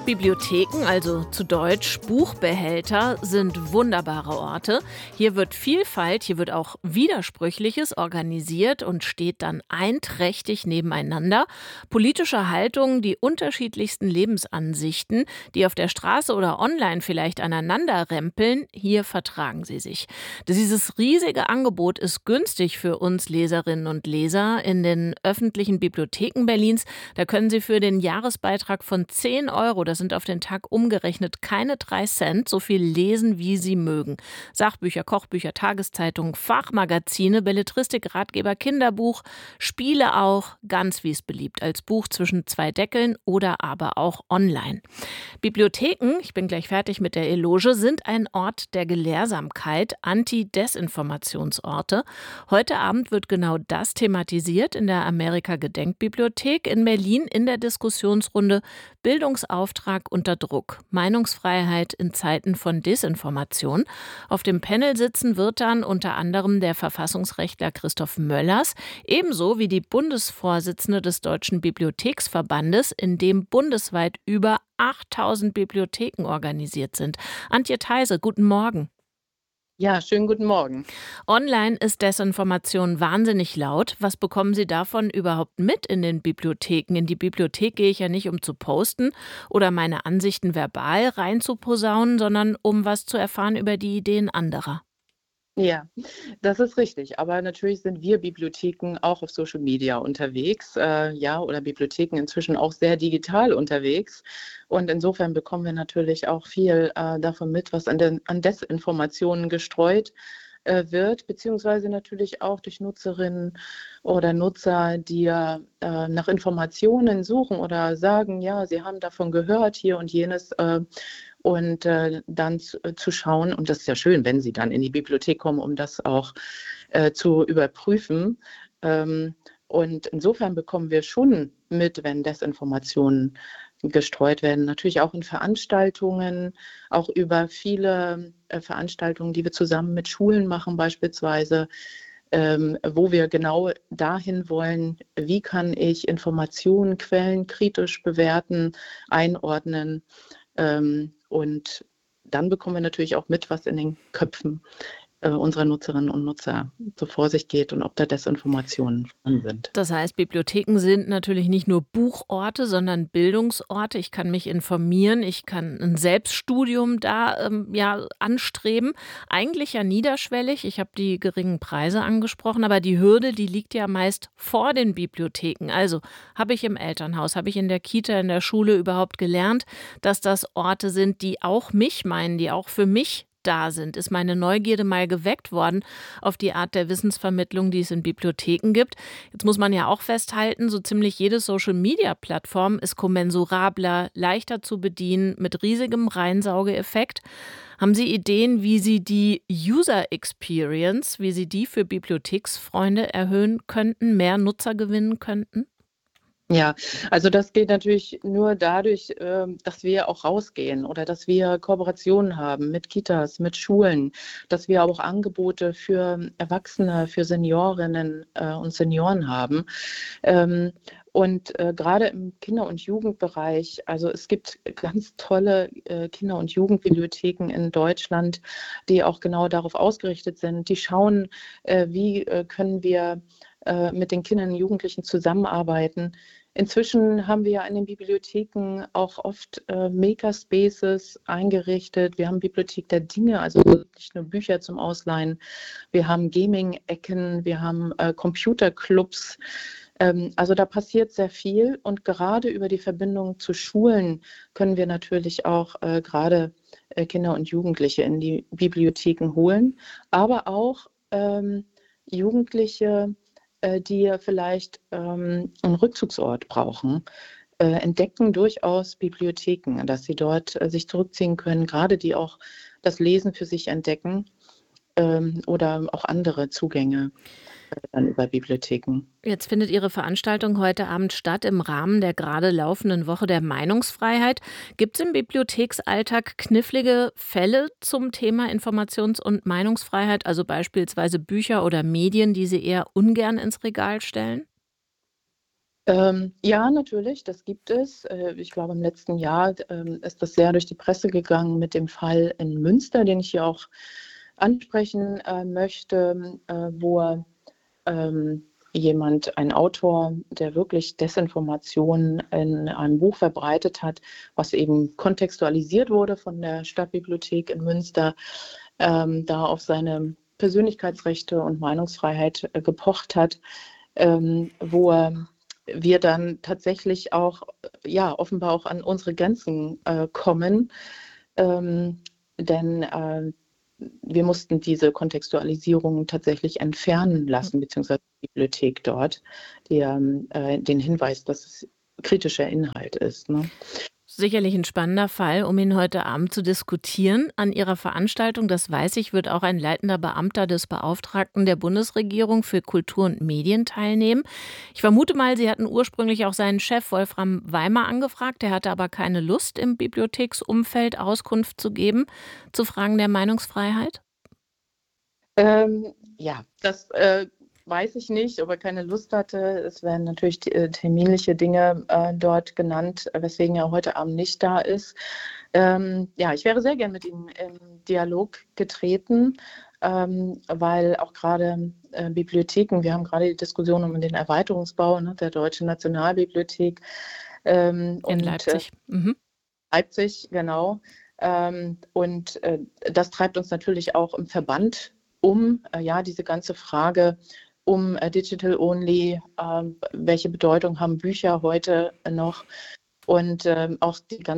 Bibliotheken, also zu Deutsch Buchbehälter, sind wunderbare Orte. Hier wird Vielfalt, hier wird auch Widersprüchliches organisiert und steht dann einträchtig nebeneinander. Politische Haltungen, die unterschiedlichsten Lebensansichten, die auf der Straße oder online vielleicht aneinander rempeln, hier vertragen sie sich. Dieses riesige Angebot ist günstig für uns Leserinnen und Leser in den öffentlichen Bibliotheken Berlins. Da können Sie für den Jahresbeitrag von 10 Euro, das sind auf den Tag umgerechnet keine 3 Cent, so viel lesen, wie Sie mögen. Sachbücher, Kochbücher, Tageszeitungen, Fachmagazine, Belletristik, Ratgeber, Kinderbuch, Spiele auch, ganz wie es beliebt, als Buch zwischen 2 Deckeln oder aber auch online. Bibliotheken, ich bin gleich fertig mit der Eloge, sind ein Ort der Gelehrsamkeit, Anti-Desinformationsorte. Heute Abend wird genau das thematisiert in der Amerika-Gedenkbibliothek in Berlin in der Diskussionsrunde Bildungsauftrag unter Druck. Meinungsfreiheit in Zeiten von Desinformation. Auf dem Panel sitzen wird dann unter anderem der Verfassungsrechtler Christoph Möllers, ebenso wie die Bundesvorsitzende des Deutschen Bibliotheksverbandes, in dem bundesweit über 8000 Bibliotheken organisiert sind. Antje Theise, guten Morgen. Ja, schönen guten Morgen. Online ist Desinformation wahnsinnig laut. Was bekommen Sie davon überhaupt mit in den Bibliotheken? In die Bibliothek gehe ich ja nicht, um zu posten oder meine Ansichten verbal reinzuposaunen, sondern um was zu erfahren über die Ideen anderer. Ja, das ist richtig. Aber natürlich sind wir Bibliotheken auch auf Social Media unterwegs, ja, oder Bibliotheken inzwischen auch sehr digital unterwegs. Und insofern bekommen wir natürlich auch viel davon mit, was an Desinformationen gestreut wird, beziehungsweise natürlich auch durch Nutzerinnen oder Nutzer, die nach Informationen suchen oder sagen, ja, sie haben davon gehört, hier und jenes. Und dann zu schauen, und das ist ja schön, wenn Sie dann in die Bibliothek kommen, um das auch zu überprüfen. Und insofern bekommen wir schon mit, wenn Desinformationen gestreut werden, natürlich auch in Veranstaltungen, auch über viele Veranstaltungen, die wir zusammen mit Schulen machen beispielsweise, wo wir genau dahin wollen, wie kann ich Informationen, Quellen kritisch bewerten, einordnen. Und dann bekommen wir natürlich auch mit, was in den Köpfen unserer Nutzerinnen und Nutzer so vor sich geht und ob da Desinformationen dran sind. Das heißt, Bibliotheken sind natürlich nicht nur Buchorte, sondern Bildungsorte. Ich kann mich informieren, ich kann ein Selbststudium da anstreben. Eigentlich ja niederschwellig. Ich habe die geringen Preise angesprochen, aber die Hürde, die liegt ja meist vor den Bibliotheken. Also habe ich im Elternhaus, habe ich in der Kita, in der Schule überhaupt gelernt, dass das Orte sind, die auch mich meinen, die auch für mich da sind. Ist meine Neugierde mal geweckt worden auf die Art der Wissensvermittlung, die es in Bibliotheken gibt. Jetzt muss man ja auch festhalten, so ziemlich jede Social-Media-Plattform ist kommensurabler, leichter zu bedienen, mit riesigem Reinsaugeeffekt. Haben Sie Ideen, wie Sie die User Experience, wie Sie die für Bibliotheksfreunde erhöhen könnten, mehr Nutzer gewinnen könnten? Ja, also das geht natürlich nur dadurch, dass wir auch rausgehen oder dass wir Kooperationen haben mit Kitas, mit Schulen, dass wir auch Angebote für Erwachsene, für Seniorinnen und Senioren haben. Und gerade im Kinder- und Jugendbereich, also es gibt ganz tolle Kinder- und Jugendbibliotheken in Deutschland, die auch genau darauf ausgerichtet sind. Die schauen, wie können wir mit den Kindern und Jugendlichen zusammenarbeiten. Inzwischen haben wir ja in den Bibliotheken auch oft Makerspaces eingerichtet. Wir haben Bibliothek der Dinge, also nicht nur Bücher zum Ausleihen. Wir haben Gaming-Ecken, wir haben Computerclubs. Also da passiert sehr viel und gerade über die Verbindung zu Schulen können wir natürlich auch gerade Kinder und Jugendliche in die Bibliotheken holen, aber auch Jugendliche, die vielleicht einen Rückzugsort brauchen, entdecken durchaus Bibliotheken, dass sie dort sich zurückziehen können, gerade die auch das Lesen für sich entdecken oder auch andere Zugänge dann über Bibliotheken. Jetzt findet Ihre Veranstaltung heute Abend statt im Rahmen der gerade laufenden Woche der Meinungsfreiheit. Gibt es im Bibliotheksalltag knifflige Fälle zum Thema Informations- und Meinungsfreiheit, also beispielsweise Bücher oder Medien, die Sie eher ungern ins Regal stellen? Ja, natürlich, das gibt es. Ich glaube, im letzten Jahr ist das sehr durch die Presse gegangen mit dem Fall in Münster, den ich hier auch ansprechen möchte, wo ähm, ein Autor, der wirklich Desinformation in einem Buch verbreitet hat, was eben kontextualisiert wurde von der Stadtbibliothek in Münster, da auf seine Persönlichkeitsrechte und Meinungsfreiheit gepocht hat, wo wir dann tatsächlich auch, ja, offenbar auch an unsere Grenzen kommen. Ähm, denn wir mussten diese Kontextualisierung tatsächlich entfernen lassen, beziehungsweise die Bibliothek dort, den Hinweis, dass es kritischer Inhalt ist. Ne? Sicherlich ein spannender Fall, um ihn heute Abend zu diskutieren. An Ihrer Veranstaltung, das weiß ich, wird auch ein leitender Beamter des Beauftragten der Bundesregierung für Kultur und Medien teilnehmen. Ich vermute mal, Sie hatten ursprünglich auch seinen Chef Wolfram Weimar angefragt. Der hatte aber keine Lust, im Bibliotheksumfeld Auskunft zu geben zu Fragen der Meinungsfreiheit. Ja, das weiß ich nicht, ob er keine Lust hatte. Es werden natürlich terminliche Dinge dort genannt, weswegen er heute Abend nicht da ist. Ja, ich wäre sehr gern mit ihm im Dialog getreten, weil auch gerade Bibliotheken, wir haben gerade die Diskussion um den Erweiterungsbau, ne, der Deutschen Nationalbibliothek In und Leipzig. Mhm. Leipzig, genau. Und das treibt uns natürlich auch im Verband ja, diese ganze Frage um Digital Only, welche Bedeutung haben Bücher heute noch? Und auch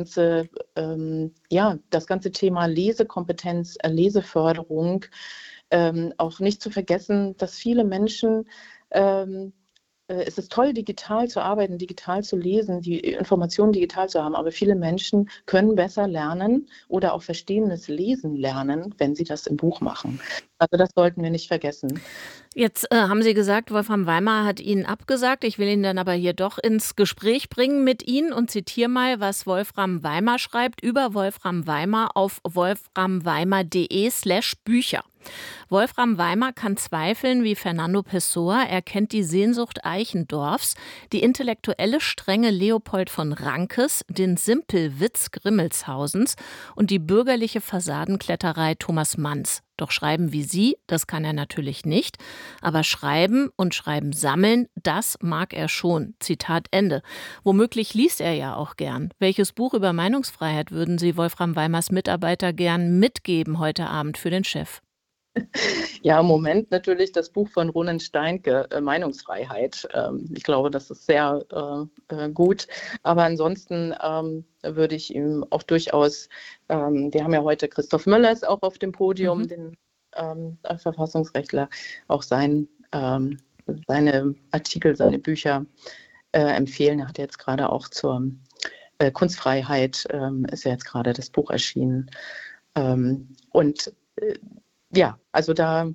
ja, das ganze Thema Lesekompetenz, Leseförderung, auch nicht zu vergessen, dass viele Menschen es ist toll, digital zu arbeiten, digital zu lesen, die Informationen digital zu haben, aber viele Menschen können besser lernen oder auch verstehendes Lesen lernen, wenn sie das im Buch machen. Also das sollten wir nicht vergessen. Jetzt haben Sie gesagt, Wolfram Weimar hat Ihnen abgesagt. Ich will ihn dann aber hier doch ins Gespräch bringen mit Ihnen und zitiere mal, was Wolfram Weimar schreibt über Wolfram Weimar auf wolframweimar.de/Bücher. Wolfram Weimar kann zweifeln wie Fernando Pessoa. Er kennt die Sehnsucht Eichendorffs, die intellektuelle Strenge Leopold von Rankes, den Simpelwitz Grimmelshausens und die bürgerliche Fassadenkletterei Thomas Manns. Doch schreiben wie Sie, das kann er natürlich nicht. Aber schreiben und Schreiben sammeln, das mag er schon. Zitat Ende. Womöglich liest er ja auch gern. Welches Buch über Meinungsfreiheit würden Sie Wolfram Weimars Mitarbeiter gern mitgeben heute Abend für den Chef? Ja, im Moment natürlich das Buch von Ronen Steinke, Meinungsfreiheit. Ich glaube, das ist sehr gut. Aber ansonsten würde ich ihm auch durchaus, wir haben ja heute Christoph Müllers auch auf dem Podium, den Verfassungsrechtler, auch seine Artikel, seine Bücher empfehlen. Er hat jetzt gerade auch zur Kunstfreiheit, ist ja jetzt gerade das Buch erschienen. Und ja, also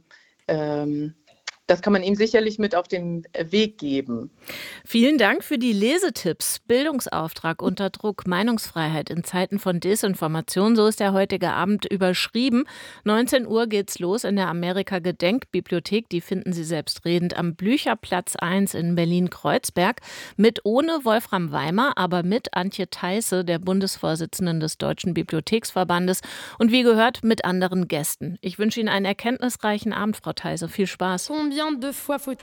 das kann man ihm sicherlich mit auf den Weg geben. Vielen Dank für die Lesetipps. Bildungsauftrag unter Druck, Meinungsfreiheit in Zeiten von Desinformation. So ist der heutige Abend überschrieben. 19 Uhr geht's los in der Amerika-Gedenkbibliothek. Die finden Sie selbstredend am Blücherplatz 1 in Berlin-Kreuzberg. Mit ohne Wolfram Weimar, aber mit Antje Theisse, der Bundesvorsitzenden des Deutschen Bibliotheksverbandes. Und wie gehört, mit anderen Gästen. Ich wünsche Ihnen einen erkenntnisreichen Abend, Frau Theisse. Viel Spaß.